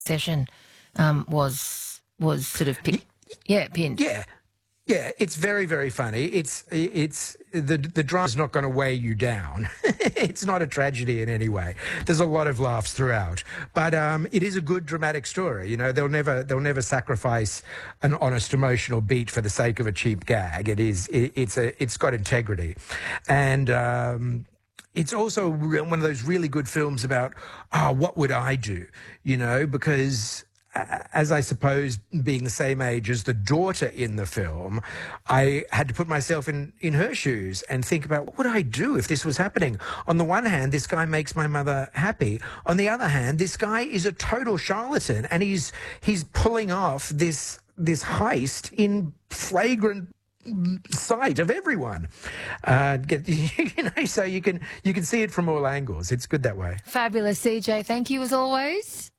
session was sort of pinned. Yeah. Yeah, it's very, very funny. It's the drama's not going to weigh you down. It's not a tragedy in any way. There's a lot of laughs throughout, but it is a good dramatic story. You know, they'll never sacrifice an honest emotional beat for the sake of a cheap gag. It's got integrity, and it's also one of those really good films about, what would I do? You know, because as I suppose being the same age as the daughter in the film, I had to put myself in her shoes and think about what would I do if this was happening. On the one hand, this guy makes my mother happy. On the other hand, this guy is a total charlatan, and he's pulling off this heist in flagrant sight of everyone. So you can see it from all angles. It's good that way. Fabulous, CJ. Thank you as always.